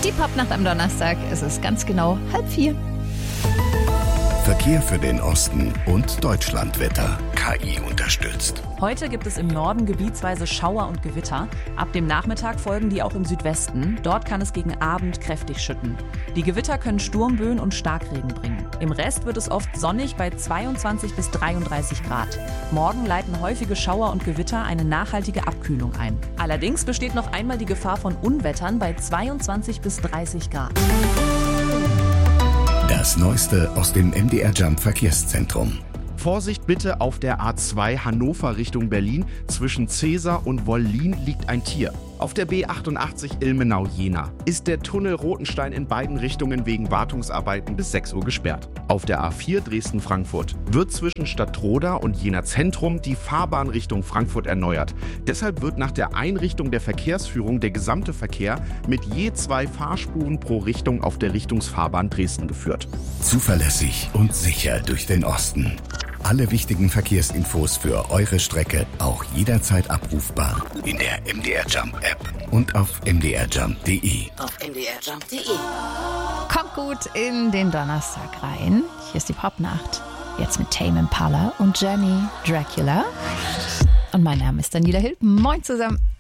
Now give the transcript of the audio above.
Die Popnacht am Donnerstag. Es ist ganz genau 3:30. Verkehr für den Osten und Deutschlandwetter. KI unterstützt. Heute gibt es im Norden gebietsweise Schauer und Gewitter. Ab dem Nachmittag folgen die auch im Südwesten. Dort kann es gegen Abend kräftig schütten. Die Gewitter können Sturmböen und Starkregen bringen. Im Rest wird es oft sonnig bei 22 bis 33 Grad. Morgen leiten häufige Schauer und Gewitter eine nachhaltige Abkühlung ein. Allerdings besteht noch einmal die Gefahr von Unwettern bei 22 bis 30 Grad. Das Neueste aus dem MDR Jump Verkehrszentrum. Vorsicht bitte auf der A2 Hannover Richtung Berlin. Zwischen Cäsar und Wollin liegt ein Tier. Auf der B88 Ilmenau-Jena ist der Tunnel Rotenstein in beiden Richtungen wegen Wartungsarbeiten bis 6 Uhr gesperrt. Auf der A4 Dresden-Frankfurt wird zwischen Stadtroda und Jena Zentrum die Fahrbahn Richtung Frankfurt erneuert. Deshalb wird nach der Einrichtung der Verkehrsführung der gesamte Verkehr mit je 2 Fahrspuren pro Richtung auf der Richtungsfahrbahn Dresden geführt. Zuverlässig und sicher durch den Osten. Alle wichtigen Verkehrsinfos für eure Strecke auch jederzeit abrufbar in der MDR Jump App und auf mdrjump.de. Kommt gut in den Donnerstag rein. Hier ist die Popnacht. Jetzt mit Tame Impala und Jenny Dracula. Und mein Name ist Daniela Hill. Moin zusammen.